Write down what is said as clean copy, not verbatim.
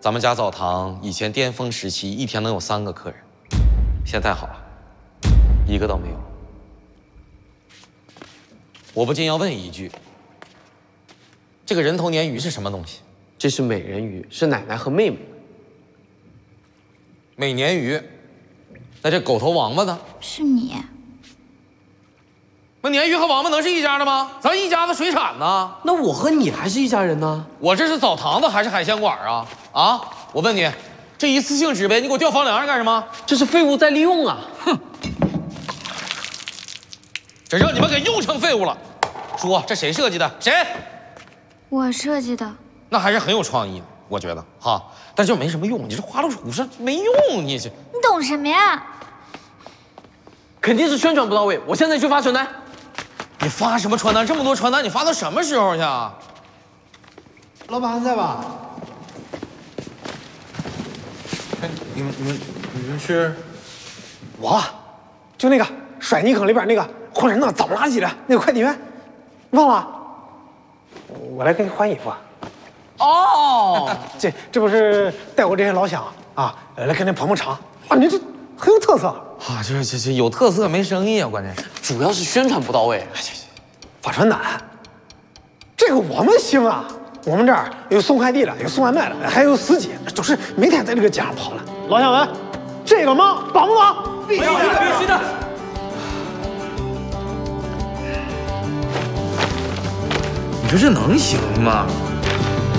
咱们家澡堂以前巅峰时期一天能有3个客人，现在好了，1个都没有。我不禁要问一句：这个人头鲶鱼是什么东西？ 这是美人鱼，是奶奶和妹妹。 美鲶鱼。那这狗头王八呢？ 是你。 那鲶鱼和王八能是一家的吗？咱一家子水产呢。 那我和你还是一家人呢？ 我这是澡堂子还是海鲜馆啊？啊！我问你，这一次性纸杯你给我吊房梁上干什么？ 这是废物再利用啊！ 哼！这让你们给用成废物了。说这谁设计的？谁？ 我设计的。 那还是很有创意的，我觉得哈。但就没什么用，你这花露水没用，你这。 你懂什么呀？ 肯定是宣传不到位，我现在去发传单。 你发什么传单？这么多传单，你发到什么时候去啊？ 老板还在吧？哎，你们是？ 我，就那个甩泥坑里边那个浑身那脏垃圾的那个快递员，忘了？我来给你换衣服。 哦， 这不是带我这些老乡啊，来给你捧场啊，你这很有特色啊！这有特色没生意啊，关键是主要是宣传不到位。 发传单，这个我们行啊，我们这儿有送快递的，有送外卖的，还有司机，就是每天在这个街上跑了。老乡们，这个忙帮不帮？必须的。 你说这能行吗？